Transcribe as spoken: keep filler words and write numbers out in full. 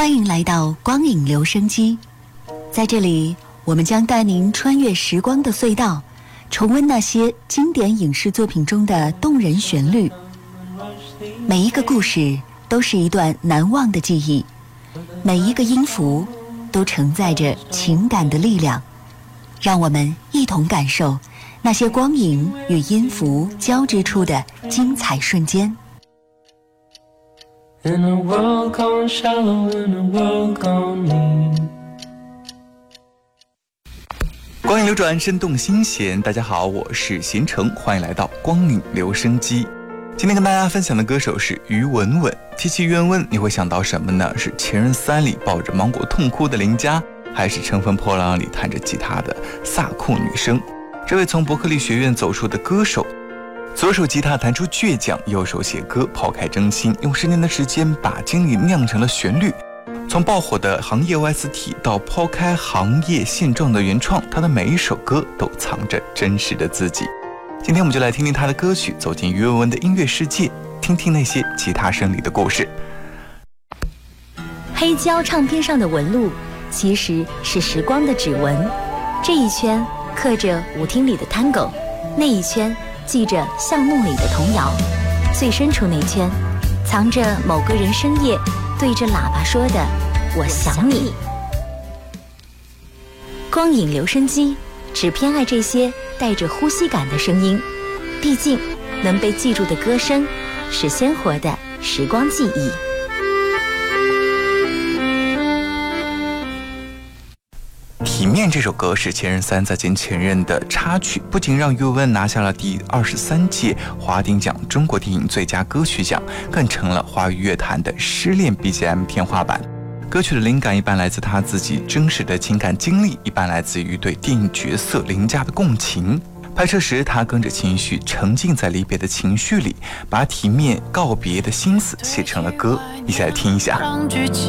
欢迎来到光影留声机，在这里我们将带您穿越时光的隧道，重温那些经典影视作品中的动人旋律。每一个故事都是一段难忘的记忆，每一个音符都承载着情感的力量。让我们一同感受那些光影与音符交织出的精彩瞬间。 In a world gone shallow, in a world gone mean。 光影流转，生动心弦。大家好，我是贤成，欢迎来到光影留声机。今天跟大家分享的歌手是于文文。提起于文文，你会想到什么呢？是《前任三》里抱着芒果痛哭的林佳，还是《乘风破浪》里弹着吉他的飒酷女生？这位从伯克利学院走出的歌手，左手吉他弹出倔强，右手写歌抛开真心，用十年的时间把经历酿成了旋律。从爆火的行业 O S T 到抛开行业现状的原创，他的每一首歌都藏着真实的自己。今天我们就来听听他的歌曲，走进于文文的音乐世界，听听那些吉他声里的故事。 黑胶唱片上的纹路其实是时光的指纹，这一圈刻着舞厅里的 Tango， 那一圈记着巷弄里的童谣，最深处那圈藏着某个人深夜对着喇叭说的我想你。光影留声机只偏爱这些带着呼吸感的声音，毕竟能被记住的歌声是鲜活的时光记忆。 体面这首歌是《前任三》再见前任的插曲，不仅让于文文拿下了第二十三届华鼎奖中国电影最佳歌曲奖，更成了华语乐坛的失恋 B G M 天花板。歌曲的灵感一般来自他自己真实的情感经历，一般来自于对电影角色林佳的共情。拍摄时他跟着情绪沉浸在离别的情绪里，把体面告别的心思写成了歌，一起来听一下。 让剧情